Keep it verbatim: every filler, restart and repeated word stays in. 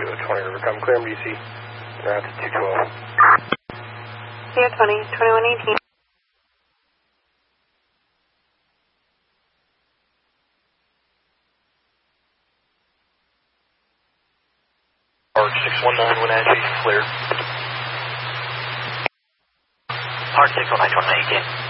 twenty River, come clear M D C. Route two twelve. Sierra twenty, twenty-one eighteen. Arch six one nine, Wenatchee, cleared. Arch six one nine, twenty-one eighteen.